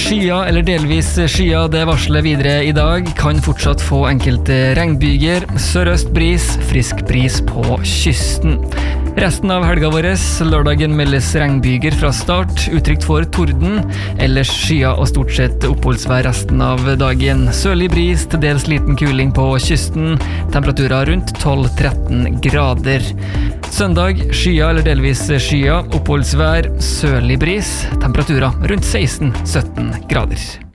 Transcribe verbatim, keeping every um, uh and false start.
Skya eller delvis skya, det varsler videre i dag. Kan fortsatt få enkelte regnbyger. Sørøst bris, frisk bris på kysten. Resten av helga vår, lørdagen meldes regnbyger fra start, utrygt for torden. Ellers skya og stort sett oppholdsvær resten av dagen. Sørlig bris, til dels liten kuling på kysten. Temperaturer rundt tolv til tretten grader. Søndag, skya eller delvis skya, oppholdsvær, sørlig bris. Temperaturer rundt seksten til sytten grader.